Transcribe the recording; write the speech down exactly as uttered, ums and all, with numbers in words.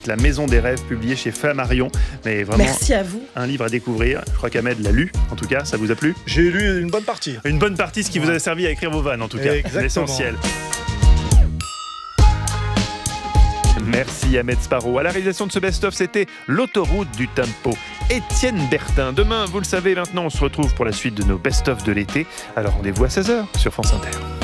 La Maison des Rêves, publié chez Flammarion. Mais vraiment, merci à vous. Un livre à découvrir. Je crois qu'Ahmed l'a lu. En tout cas, ça vous a plu ? J'ai lu une bonne partie. Une bonne partie, ce qui ouais. vous a servi à écrire vos vannes, en tout cas. Exactement. L'essentiel. Merci Ahmed Sparrow. À la réalisation de ce best-of, c'était l'autoroute du tempo. Étienne Bertin. Demain, vous le savez maintenant, on se retrouve pour la suite de nos best-of de l'été. Alors rendez-vous à seize heures sur France Inter.